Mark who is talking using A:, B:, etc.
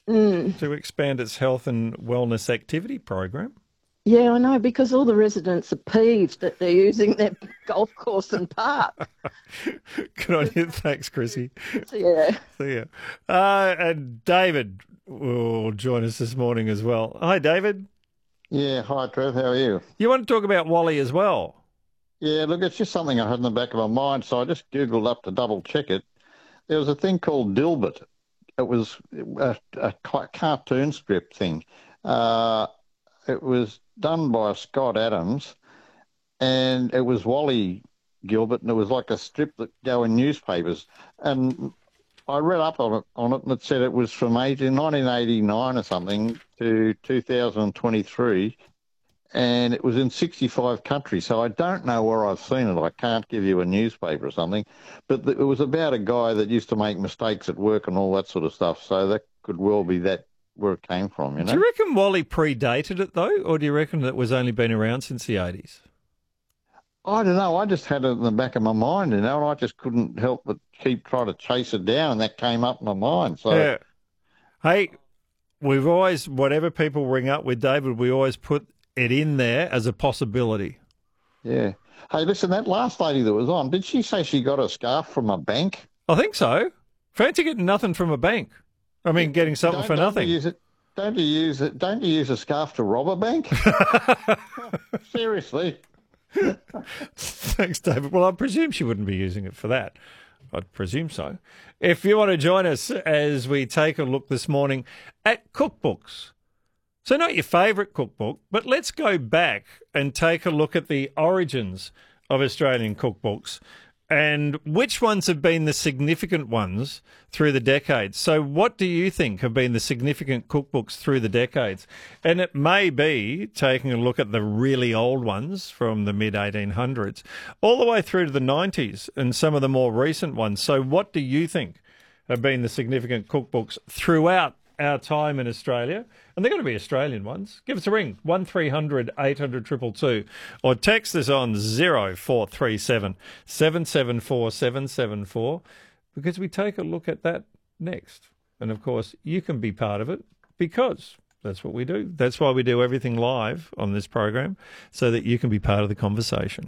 A: Mm.
B: to expand its health and wellness activity program.
A: Yeah, I know, because all the residents are peeved that they're using their golf course and park.
B: Good on you. Thanks, Chrissy.
A: So, yeah.
B: See ya. And David will join us this morning as well. Hi, David.
C: Yeah, hi Trev, how are you?
B: You want to talk about Wally as well?
C: Yeah, look, it's just something I had in the back of my mind, so I just Googled up to double check it. There was a thing called Dilbert. It was a cartoon strip thing. Uh, it was done by Scott Adams, and it was Wally Gilbert, and it was like a strip that go in newspapers. And I read up on it, and it said it was from 1989 or something to 2023, and it was in 65 countries. So I don't know where I've seen it. I can't give you a newspaper or something, but it was about a guy that used to make mistakes at work and all that sort of stuff. So that could well be that where it came from, you
B: Do
C: know?
B: you reckon Wally predated it, though, or do you reckon it was only been around since the 80s?
C: I don't know. I just had it in the back of my mind, and I just couldn't help but keep trying to chase it down, and that came up in my mind. So,
B: Yeah. Hey, we've always, whatever people ring up with David, we always put it in there as a possibility.
C: yeah. Hey, listen, that last lady that was on, did she say she got a scarf from a bank?
B: I think so. Fancy getting nothing from a bank. I mean, getting something for
C: Don't you
B: nothing.
C: use it? Don't you use it? Don't you use a scarf to rob a bank? Seriously.
B: Thanks, David. Well, I presume she wouldn't be using it for that. I'd presume so. If you want to join us as we take a look this morning at cookbooks. So not your favourite cookbook, but let's go back and take a look at the origins of Australian cookbooks and which ones have been the significant ones through the decades. So what do you think have been the significant cookbooks through the decades? And it may be taking a look at the really old ones from the mid-1800s all the way through to the 90s and some of the more recent ones. So what do you think have been the significant cookbooks throughout our time in Australia? And they're going to be Australian ones. Give us a ring, 1300 800 222, or text us on 0437 774 774, because we take a look at that next. And of course, you can be part of it because that's what we do. That's why we do everything live on this program, so that you can be part of the conversation.